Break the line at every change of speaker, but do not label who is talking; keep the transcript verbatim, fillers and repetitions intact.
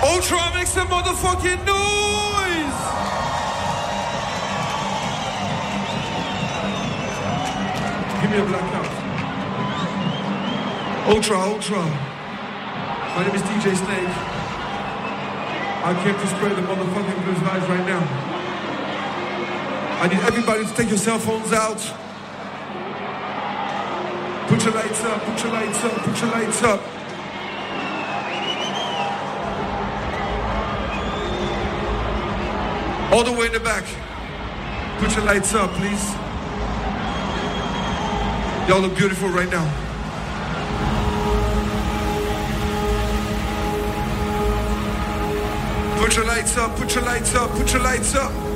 Ultra, make some motherfucking noise! Give me a blackout. Ultra, Ultra. My name is D J Snake. I came to spread the motherfucking blues vibes right now. I need everybody to take your cell phones out. Put your lights up, put your lights up, put your lights up. All the way in the back. Put your lights up, please. Y'all look beautiful right now. Put your lights up, put your lights up, put your lights up.